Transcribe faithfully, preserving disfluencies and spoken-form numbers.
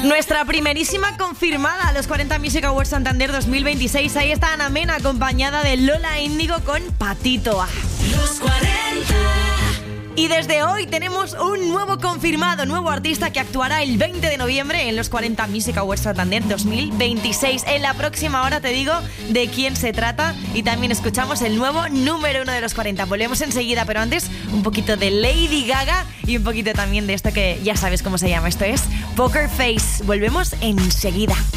Nuestra primerísima confirmada a los cuarenta Music Awards Santander dos mil veintiséis. Ahí está Ana Mena acompañada de Lola Índigo con Patito A. Los cuarenta. Y desde hoy tenemos un nuevo confirmado, nuevo artista que actuará el veinte de noviembre en los cuarenta Music Awards Santander dos mil veintiséis. En la próxima hora te digo de quién se trata y también escuchamos el nuevo número uno de los cuarenta. Volvemos enseguida, pero antes un poquito de Lady Gaga y un poquito también de esto que ya sabes cómo se llama. Esto es Poker Face. Volvemos enseguida.